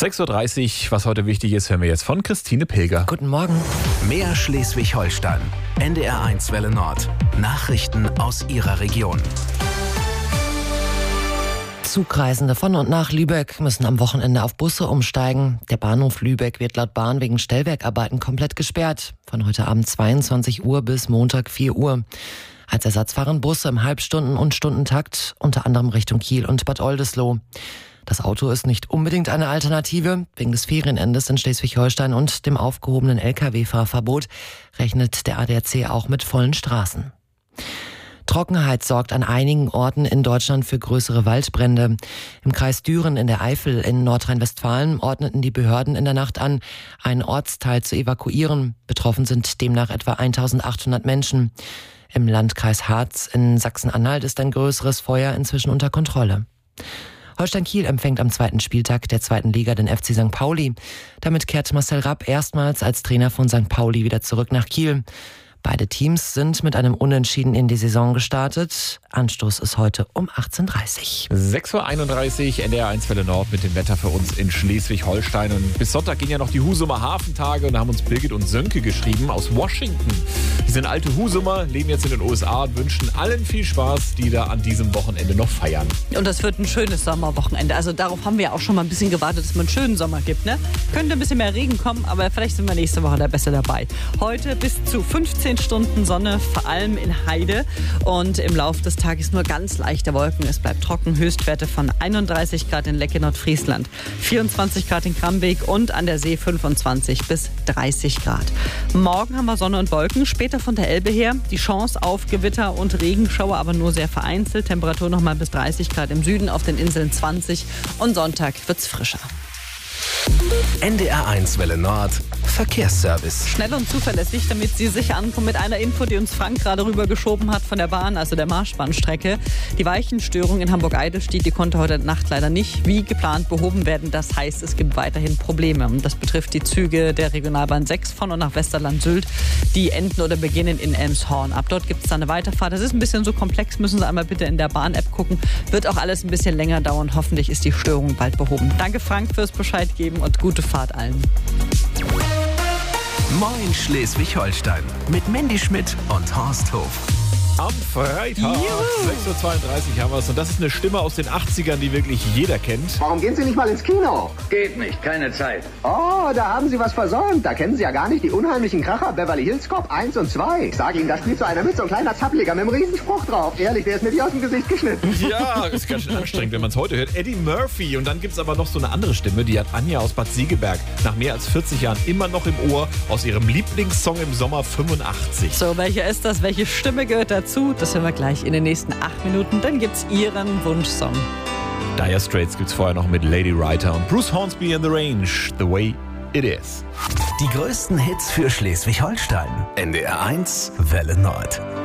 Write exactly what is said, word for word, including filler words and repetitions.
sechs Uhr dreißig, was heute wichtig ist, hören wir jetzt von Christine Pilger. Guten Morgen. Mehr Schleswig-Holstein. N D R eins Welle Nord. Nachrichten aus Ihrer Region. Zugreisende von und nach Lübeck müssen am Wochenende auf Busse umsteigen. Der Bahnhof Lübeck wird laut Bahn wegen Stellwerkarbeiten komplett gesperrt. Von heute Abend zweiundzwanzig Uhr bis Montag vier Uhr. Als Ersatz fahren Busse im Halbstunden- und Stundentakt, unter anderem Richtung Kiel und Bad Oldesloe. Das Auto ist nicht unbedingt eine Alternative. Wegen des Ferienendes in Schleswig-Holstein und dem aufgehobenen L K W-Fahrverbot rechnet der A D A C auch mit vollen Straßen. Trockenheit sorgt an einigen Orten in Deutschland für größere Waldbrände. Im Kreis Düren in der Eifel in Nordrhein-Westfalen ordneten die Behörden in der Nacht an, einen Ortsteil zu evakuieren. Betroffen sind demnach etwa eintausendachthundert Menschen. Im Landkreis Harz in Sachsen-Anhalt ist ein größeres Feuer inzwischen unter Kontrolle. Holstein Kiel empfängt am zweiten Spieltag der zweiten Liga den F C Sankt Pauli. Damit kehrt Marcel Rapp erstmals als Trainer von Sankt Pauli wieder zurück nach Kiel. Beide Teams sind mit einem Unentschieden in die Saison gestartet. Anstoß ist heute um achtzehn Uhr dreißig. sechs Uhr einunddreißig, N D R eins Welle Nord mit dem Wetter für uns in Schleswig-Holstein. Und bis Sonntag gehen ja noch die Husumer Hafentage und da haben uns Birgit und Sönke geschrieben aus Washington. Die sind alte Husumer, leben jetzt in den U S A und wünschen allen viel Spaß, die da an diesem Wochenende noch feiern. Und das wird ein schönes Sommerwochenende. Also darauf haben wir auch schon mal ein bisschen gewartet, dass es einen schönen Sommer gibt. Ne? Könnte ein bisschen mehr Regen kommen, aber vielleicht sind wir nächste Woche da besser dabei. Heute bis zu fünfzehn Stunden Sonne, vor allem in Heide. Und im Laufe des Tages nur ganz leichte Wolken. Es bleibt trocken. Höchstwerte von einunddreißig Grad in Lecke, Nordfriesland, vierundzwanzig Grad in Krambeek und an der See fünfundzwanzig bis dreißig Grad. Morgen haben wir Sonne und Wolken. Später von der Elbe her die Chance auf Gewitter und Regenschauer, aber nur sehr vereinzelt. Temperatur noch mal bis dreißig Grad im Süden, auf den Inseln zwanzig. Und Sonntag wird's frischer. N D R eins Welle Nord. Verkehrsservice. Schnell und zuverlässig, damit Sie sicher ankommen mit einer Info, die uns Frank gerade rübergeschoben hat von der Bahn, also der Marschbahnstrecke. Die Weichenstörung in Hamburg-Eidelstedt, die konnte heute Nacht leider nicht wie geplant behoben werden. Das heißt, es gibt weiterhin Probleme. Das betrifft die Züge der Regionalbahn sechs von und nach Westerland-Sylt. Die enden oder beginnen in Elmshorn. Ab dort gibt es dann eine Weiterfahrt. Das ist ein bisschen so komplex, müssen Sie einmal bitte in der Bahn-App gucken. Wird auch alles ein bisschen länger dauern. Hoffentlich ist die Störung bald behoben. Danke Frank fürs Bescheid geben und gute Fahrt allen. Moin Schleswig-Holstein mit Mandy Schmidt und Horst Hof. Am Freitag, sechs Uhr zweiunddreißig haben wir es. Und das ist eine Stimme aus den achtzigern, die wirklich jeder kennt. Warum gehen Sie nicht mal ins Kino? Geht nicht, keine Zeit. Oh, da haben Sie was versäumt. Da kennen Sie ja gar nicht die unheimlichen Kracher Beverly Hills Cop eins und zwei. Ich sage Ihnen, da spielt so einer mit, so ein kleiner Zappeliger mit einem Riesenspruch drauf. Ehrlich, der ist mir wie aus dem Gesicht geschnitten. Ja, ist ganz schön anstrengend, wenn man es heute hört. Eddie Murphy. Und dann gibt es aber noch so eine andere Stimme, die hat Anja aus Bad Segeberg nach mehr als vierzig Jahren immer noch im Ohr aus ihrem Lieblingssong im Sommer fünfundachtzig. So, welcher ist das? Welche Stimme gehört dazu? Das hören wir gleich in den nächsten acht Minuten. Dann gibt's Ihren Wunschsong. Dire Straits gibt's vorher noch mit Lady Writer und Bruce Hornsby in the Range, The Way It Is. Die größten Hits für Schleswig-Holstein. N D R eins Welle Nord.